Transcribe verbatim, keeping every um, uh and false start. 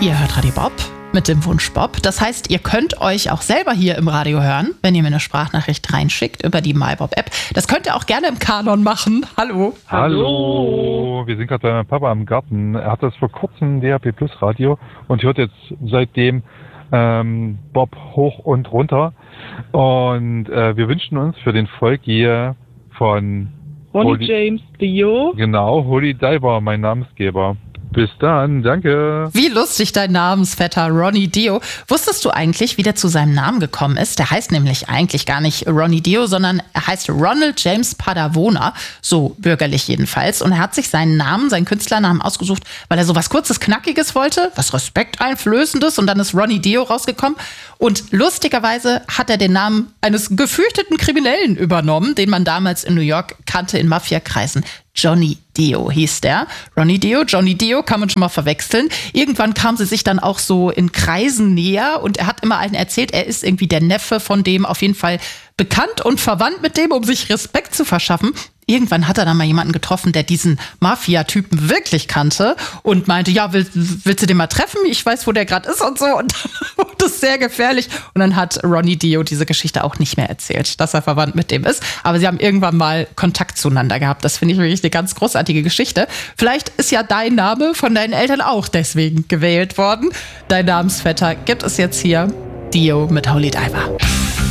Ihr hört Radio Bob mit dem Wunsch Bob. Das heißt, ihr könnt euch auch selber hier im Radio hören, wenn ihr mir eine Sprachnachricht reinschickt über die MyBob-App. Das könnt ihr auch gerne im Kanon machen. Hallo. Hallo. Wir sind gerade bei meinem Papa im Garten. Er hat das vor kurzem D A B Plus Radio und hört jetzt seitdem ähm, Bob hoch und runter. Und äh, wir wünschen uns für den Volk hier von Ronnie Holy, James Dio. Genau, Holy Diver, mein Namensgeber. Bis dann, danke. Wie lustig dein Namensvetter Ronnie Dio. Wusstest du eigentlich, wie der zu seinem Namen gekommen ist? Der heißt nämlich eigentlich gar nicht Ronnie Dio, sondern er heißt Ronald James Padavona, so bürgerlich jedenfalls. Und er hat sich seinen Namen, seinen Künstlernamen ausgesucht, weil er so was Kurzes, Knackiges wollte, was Respekteinflößendes, und dann ist Ronnie Dio rausgekommen. Und lustigerweise hat er den Namen eines gefürchteten Kriminellen übernommen, den man damals in New York kannte in Mafiakreisen. Johnny Dio hieß der. Ronnie Dio, Johnny Dio kann man schon mal verwechseln. Irgendwann kam sie sich dann auch so in Kreisen näher und er hat immer allen erzählt, er ist irgendwie der Neffe von dem, auf jeden Fall bekannt und verwandt mit dem, um sich Respekt zu verschaffen. Irgendwann hat er dann mal jemanden getroffen, der diesen Mafia-Typen wirklich kannte und meinte, ja, will, willst du den mal treffen? Ich weiß, wo der gerade ist und so. Und dann wurde es sehr gefährlich. Und dann hat Ronnie Dio diese Geschichte auch nicht mehr erzählt, dass er verwandt mit dem ist. Aber sie haben irgendwann mal Kontakt zueinander gehabt. Das finde ich wirklich eine ganz großartige Geschichte. Vielleicht ist ja dein Name von deinen Eltern auch deswegen gewählt worden. Dein Namensvetter gibt es jetzt hier. Dio mit Holy Diver.